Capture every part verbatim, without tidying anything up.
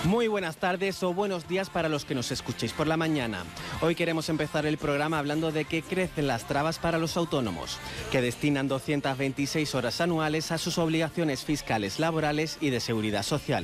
Muy buenas tardes o buenos días para los que nos escuchéis por la mañana. Hoy queremos empezar el programa hablando de que crecen las trabas para los autónomos, que destinan doscientas veintiséis horas anuales a sus obligaciones fiscales, laborales y de seguridad social.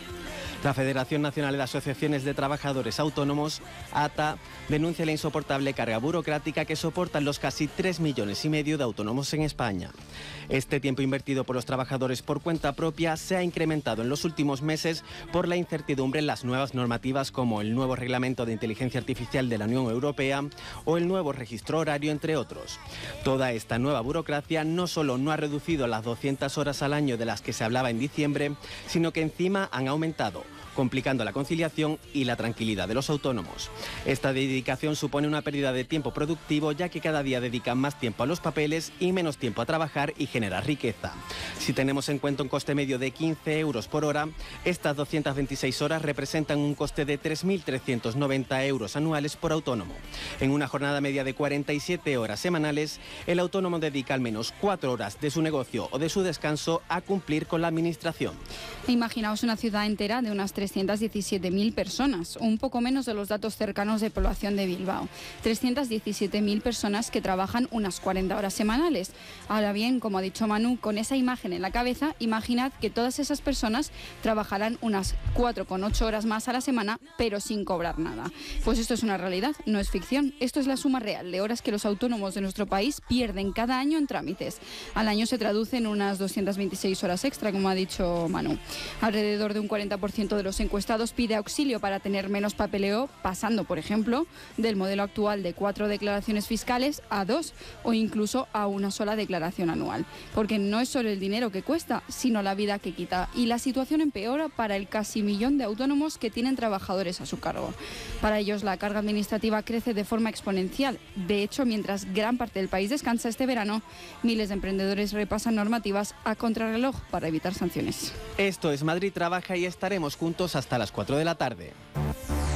La Federación Nacional de Asociaciones de Trabajadores Autónomos, A T A, denuncia la insoportable carga burocrática que soportan los casi tres millones y medio de autónomos en España. Este tiempo invertido por los trabajadores por cuenta propia se ha incrementado en los últimos meses por la incertidumbre en las nuevas normativas como el nuevo Reglamento de Inteligencia Artificial de la Unión Europea o el nuevo registro horario, entre otros. Toda esta nueva burocracia no solo no ha reducido las doscientas horas al año de las que se hablaba en diciembre, sino que encima han aumentado, complicando la conciliación y la tranquilidad de los autónomos. Esta dedicación supone una pérdida de tiempo productivo, ya que cada día dedican más tiempo a los papeles y menos tiempo a trabajar y generar riqueza. Si tenemos en cuenta un coste medio de quince euros por hora, estas doscientas veintiséis horas representan un coste de tres mil trescientos noventa euros anuales por autónomo. En una jornada media de cuarenta y siete horas semanales, el autónomo dedica al menos cuatro horas de su negocio o de su descanso a cumplir con la administración. Imaginaos una ciudad entera de unas trescientas diecisiete mil personas, un poco menos de los datos cercanos de población de Bilbao. trescientas diecisiete mil personas que trabajan unas cuarenta horas semanales. Ahora bien, como ha dicho Manu, con esa imagen en la cabeza, imaginad que todas esas personas trabajarán unas cuatro coma ocho horas más a la semana, pero sin cobrar nada. Pues esto es una realidad, no es ficción. Esto es la suma real de horas que los autónomos de nuestro país pierden cada año en trámites. Al año se traduce en unas doscientas veintiséis horas extra, como ha dicho Manu. Alrededor de un cuarenta por ciento de los encuestados pide auxilio para tener menos papeleo, pasando, por ejemplo, del modelo actual de cuatro declaraciones fiscales a dos o incluso a una sola declaración anual. Porque no es solo el dinero que cuesta, sino la vida que quita. Y la situación empeora para el casi millón de autónomos que tienen trabajadores a su cargo. Para ellos la carga administrativa crece de forma exponencial. De hecho, mientras gran parte del país descansa este verano, miles de emprendedores repasan normativas a contrarreloj para evitar sanciones. Esto es Madrid Trabaja y estaremos juntos hasta las cuatro de la tarde.